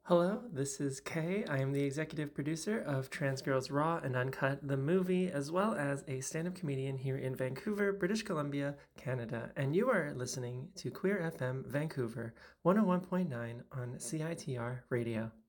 Hello, this is Kay. I am the executive producer of Trans Girls Raw and Uncut, the movie, as well as a stand up comedian here in Vancouver, British Columbia, Canada. And you are listening to Queer FM Vancouver 101.9 on CITR Radio.